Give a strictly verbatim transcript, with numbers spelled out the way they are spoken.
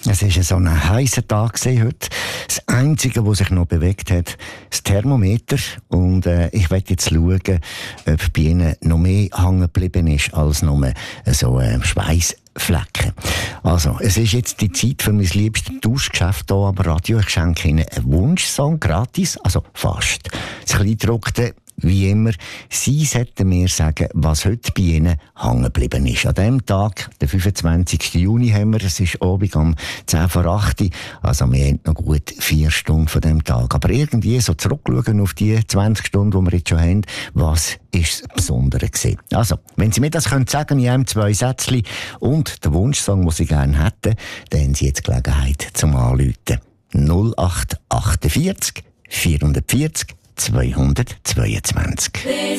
Es war so ein heißer Tag heute. Das Einzige, was sich noch bewegt hat, das Thermometer. Und äh, ich werde jetzt schauen, ob bei Ihnen noch mehr hängen geblieben ist als nur so äh, Schweissflecken. Also, es ist jetzt die Zeit für mein liebstes Tauschgeschäft hier am Radio. Ich schenke Ihnen einen Wunschsong gratis, also fast. Das Kleingedruckte, wie immer, Sie sollten mir sagen, was heute bei Ihnen hängen geblieben ist. An diesem Tag, den fünfundzwanzigsten Juni, haben wir, es ist Abend um zehn vor acht. Also wir haben noch gut vier Stunden von diesem Tag. Aber irgendwie so zurückschauen auf die zwanzig Stunden, die wir jetzt schon haben, was ist das Besondere gewesen? Also, wenn Sie mir das können sagen in einem, zwei Sätzchen und den Wunschsong, den Sie gerne hätten, dann haben Sie jetzt Gelegenheit zum Anrufen. null acht achtundvierzig vierhundertvierzig zweihundertzweiundzwanzig.